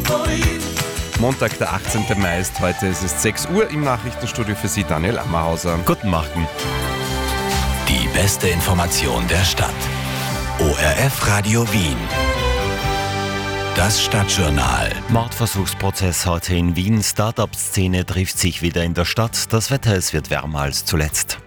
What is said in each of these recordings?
Montag, der 18. Mai ist heute. Es ist 6 Uhr im Nachrichtenstudio für Sie, Daniel Ammerhauser. Guten Morgen. Die beste Information der Stadt. ORF Radio Wien. Das Stadtjournal. Mordversuchsprozess heute in Wien. Start-up-Szene trifft sich wieder in der Stadt. Das Wetter, es wird wärmer als zuletzt.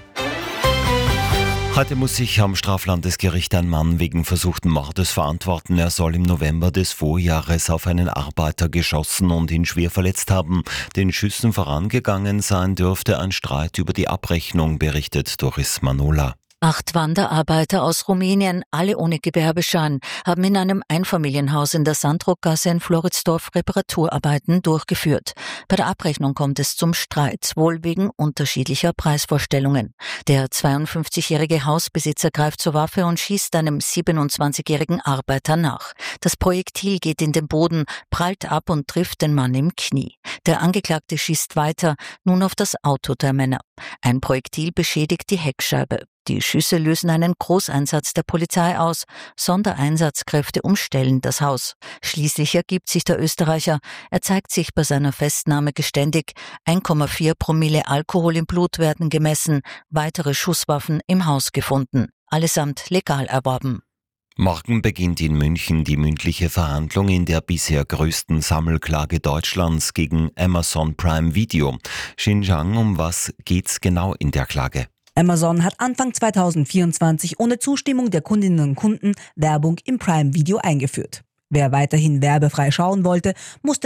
Heute muss sich am Straflandesgericht ein Mann wegen versuchten Mordes verantworten. Er soll im November des Vorjahres auf einen Arbeiter geschossen und ihn schwer verletzt haben. Den Schüssen vorangegangen sein dürfte ein Streit über die Abrechnung, berichtet Doris Manola. 8 Wanderarbeiter aus Rumänien, alle ohne Gewerbeschein, haben in einem Einfamilienhaus in der Sandrockgasse in Floridsdorf Reparaturarbeiten durchgeführt. Bei der Abrechnung kommt es zum Streit, wohl wegen unterschiedlicher Preisvorstellungen. Der 52-jährige Hausbesitzer greift zur Waffe und schießt einem 27-jährigen Arbeiter nach. Das Projektil geht in den Boden, prallt ab und trifft den Mann im Knie. Der Angeklagte schießt weiter, nun auf das Auto der Männer. Ein Projektil beschädigt die Heckscheibe. Die Schüsse lösen einen Großeinsatz der Polizei aus. Sondereinsatzkräfte umstellen das Haus. Schließlich ergibt sich der Österreicher. Er zeigt sich bei seiner Festnahme geständig. 1,4 Promille Alkohol im Blut werden gemessen. Weitere Schusswaffen im Haus gefunden. Allesamt legal erworben. Morgen beginnt in München die mündliche Verhandlung in der bisher größten Sammelklage Deutschlands gegen Amazon Prime Video. Xinjiang, um was geht's genau in der Klage? Amazon hat Anfang 2024 ohne Zustimmung der Kundinnen und Kunden Werbung im Prime Video eingeführt. Wer weiterhin werbefrei schauen wollte, musste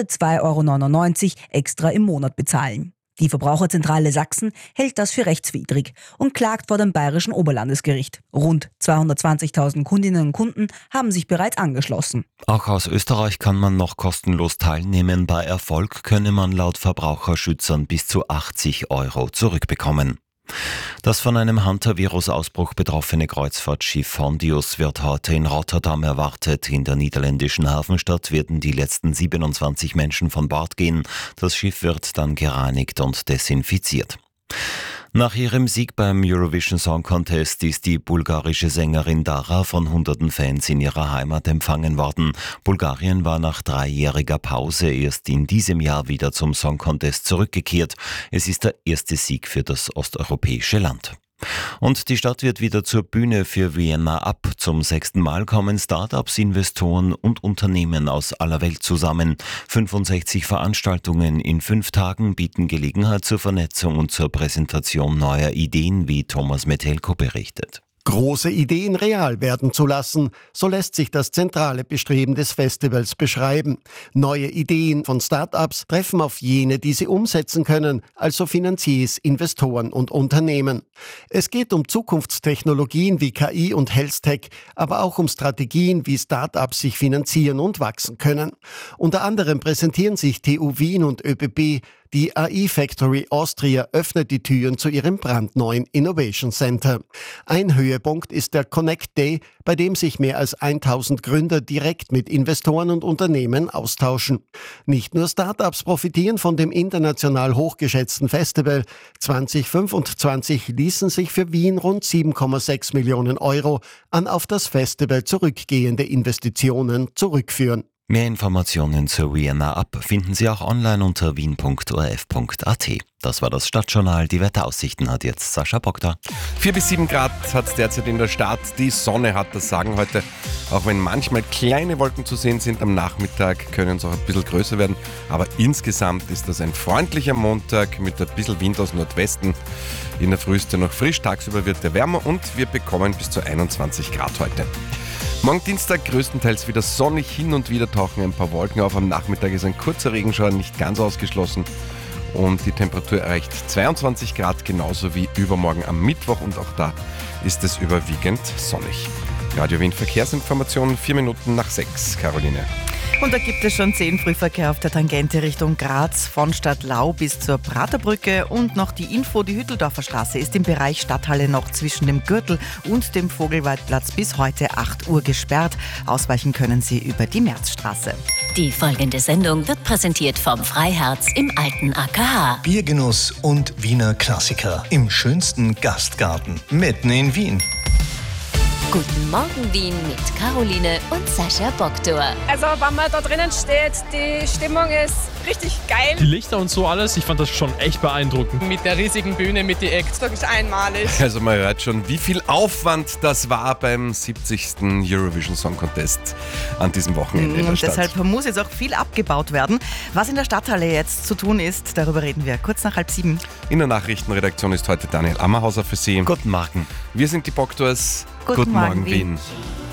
2,99 € extra im Monat bezahlen. Die Verbraucherzentrale Sachsen hält das für rechtswidrig und klagt vor dem Bayerischen Oberlandesgericht. Rund 220.000 Kundinnen und Kunden haben sich bereits angeschlossen. Auch aus Österreich kann man noch kostenlos teilnehmen. Bei Erfolg könne man laut Verbraucherschützern bis zu 80 € zurückbekommen. Das von einem Hunter-Virus-Ausbruch betroffene Kreuzfahrtschiff Hondius wird heute in Rotterdam erwartet. In der niederländischen Hafenstadt werden die letzten 27 Menschen von Bord gehen. Das Schiff wird dann gereinigt und desinfiziert. Nach ihrem Sieg beim Eurovision Song Contest ist die bulgarische Sängerin Dara von hunderten Fans in ihrer Heimat empfangen worden. Bulgarien war nach 3-jähriger Pause erst in diesem Jahr wieder zum Song Contest zurückgekehrt. Es ist der erste Sieg für das osteuropäische Land. Und die Stadt wird wieder zur Bühne für Vienna ab. Zum 6. Mal kommen Start-ups, Investoren und Unternehmen aus aller Welt zusammen. 65 Veranstaltungen in 5 Tagen bieten Gelegenheit zur Vernetzung und zur Präsentation neuer Ideen, wie Thomas Metelko berichtet. Große Ideen real werden zu lassen, so lässt sich das zentrale Bestreben des Festivals beschreiben. Neue Ideen von Start-ups treffen auf jene, die sie umsetzen können, also Finanziers, Investoren und Unternehmen. Es geht um Zukunftstechnologien wie KI und Health-Tech, aber auch um Strategien, wie Start-ups sich finanzieren und wachsen können. Unter anderem präsentieren sich TU Wien und ÖBB. Die AI Factory Austria öffnet die Türen zu ihrem brandneuen Innovation Center. Ein Höhepunkt ist der Connect Day, bei dem sich mehr als 1000 Gründer direkt mit Investoren und Unternehmen austauschen. Nicht nur Startups profitieren von dem international hochgeschätzten Festival. 2025 ließen sich für Wien rund 7,6 Millionen € an auf das Festival zurückgehende Investitionen zurückführen. Mehr Informationen zur Vienna Up finden Sie auch online unter wien.orf.at. Das war das Stadtjournal. Die Wetteraussichten hat jetzt Sascha Bogda. 4 bis 7 Grad hat es derzeit in der Stadt. Die Sonne hat das Sagen heute. Auch wenn manchmal kleine Wolken zu sehen sind, am Nachmittag können sie auch ein bisschen größer werden. Aber insgesamt ist das ein freundlicher Montag mit ein bisschen Wind aus Nordwesten. In der Früh ist er noch frisch, tagsüber wird er wärmer und wir bekommen bis zu 21 Grad heute. Morgen Dienstag größtenteils wieder sonnig, hin und wieder tauchen ein paar Wolken auf. Am Nachmittag ist ein kurzer Regenschauer nicht ganz ausgeschlossen und die Temperatur erreicht 22 Grad, genauso wie übermorgen am Mittwoch und auch da ist es überwiegend sonnig. Radio Wien Verkehrsinformationen, 4 Minuten nach 6. Caroline. Und da gibt es schon 10 Frühverkehr auf der Tangente Richtung Graz, von Stadtlau bis zur Praterbrücke. Und noch die Info, die Hütteldorfer Straße ist im Bereich Stadthalle noch zwischen dem Gürtel und dem Vogelwaldplatz bis heute 8 Uhr gesperrt. Ausweichen können Sie über die Märzstraße. Die folgende Sendung wird präsentiert vom Freiherz im alten AKH. Biergenuss und Wiener Klassiker im schönsten Gastgarten mitten in Wien. Guten Morgen Wien mit Caroline und Sascha Boktor. Also wenn man da drinnen steht, die Stimmung ist richtig geil. Die Lichter und so alles, ich fand das schon echt beeindruckend. Mit der riesigen Bühne, mit den Acts, das ist einmalig. Also man hört schon, wie viel Aufwand das war beim 70. Eurovision Song Contest an diesem Wochenende in der Und Stadt. deshalb muss jetzt auch viel abgebaut werden. Was in der Stadthalle jetzt zu tun ist, darüber reden wir kurz nach 6:30. In der Nachrichtenredaktion ist heute Daniel Ammerhauser für Sie. Guten Morgen. Wir sind die Boktors. Guten Morgen, Wien.